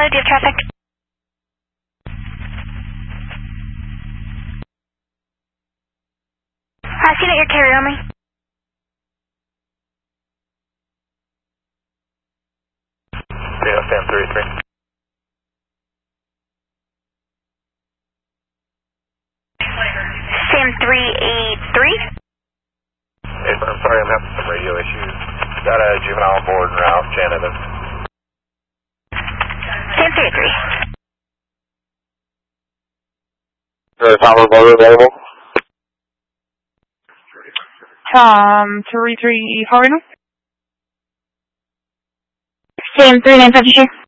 do you have traffic? Seen at your carrier only. Yeah, Sam 33. Sam 383. Hey, I'm sorry, I'm having some radio issues. Got a juvenile on board and Ralph, Jan Evans. Sam 383. Is the Tom motor available? Tom 33, how are you? Sam 3952.